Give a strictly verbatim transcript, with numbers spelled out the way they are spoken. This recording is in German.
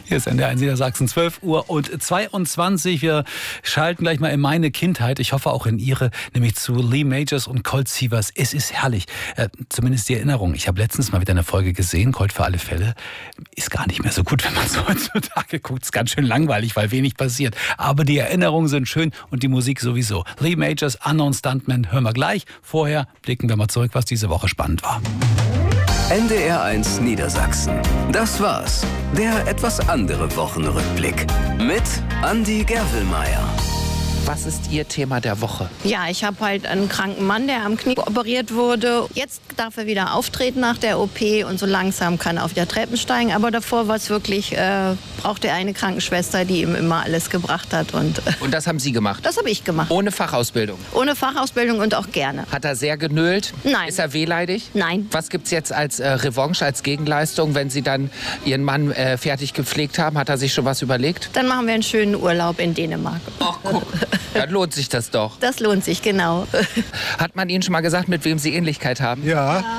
Hier ist N D R eins Niedersachsen, zwölf Uhr und zweiundzwanzig. Wir schalten gleich mal in meine Kindheit, ich hoffe auch in Ihre, nämlich zu Lee Majors und Colt Sievers. Es ist herrlich, äh, zumindest die Erinnerung. Ich habe letztens mal wieder eine Folge gesehen, Colt für alle Fälle. Ist gar nicht mehr so gut, wenn man so heutzutage guckt. Ist ganz schön langweilig, weil wenig passiert. Aber die Erinnerungen sind schön und die Musik sowieso. Lee Majors, Unknown Stuntman, hören wir gleich. Vorher blicken wir mal zurück, was diese Woche spannend war. N D R eins Niedersachsen. Das war's. Der etwas andere Wochenrückblick. Mit Andi Gerwelmeier. Was ist Ihr Thema der Woche? Ja, ich habe halt einen kranken Mann, der am Knie operiert wurde. Jetzt darf er wieder auftreten nach der O P und so langsam kann er auf der Treppen steigen. Aber davor war es wirklich, äh, brauchte er eine Krankenschwester, die ihm immer alles gebracht hat. Und, äh, Und das haben Sie gemacht? das habe ich gemacht. Ohne Fachausbildung? Ohne Fachausbildung und auch gerne. Hat er sehr genölt? Nein. Ist er wehleidig? Nein. Was gibt es jetzt als äh, Revanche, als Gegenleistung, wenn Sie dann Ihren Mann äh, fertig gepflegt haben? Hat er sich schon was überlegt? Dann machen wir einen schönen Urlaub in Dänemark. Ach, guck. Dann lohnt sich das doch. Das lohnt sich, genau. Hat man Ihnen schon mal gesagt, mit wem Sie Ähnlichkeit haben? Ja.